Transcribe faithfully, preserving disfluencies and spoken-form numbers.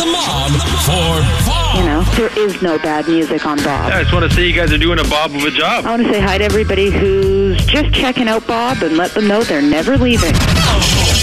The mob for Bob. You know, there is no bad music on Bob. I just want to say you guys are doing a Bob of a job. I want to say hi to everybody who's just checking out Bob and let them know they're never leaving.